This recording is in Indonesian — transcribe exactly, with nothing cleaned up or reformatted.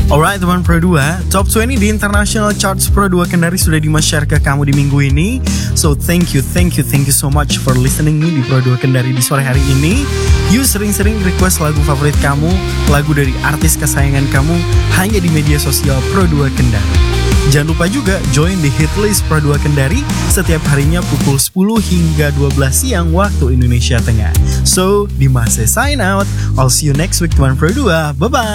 Alright teman Pro dua, Top dua puluh di International Charts Pro dua Kendari sudah di-share ke kamu di minggu ini. So thank you, thank you, thank you so much for listening me di Pro dua Kendari di sore hari ini. You sering-sering request lagu favorit kamu, lagu dari artis kesayangan kamu hanya di media sosial Pro dua Kendari. Jangan lupa juga join di Hitlist Pro dua Kendari setiap harinya pukul sepuluh hingga dua belas siang waktu Indonesia Tengah. So, Dimas sign out. I'll see you next week teman Pro dua. Bye-bye.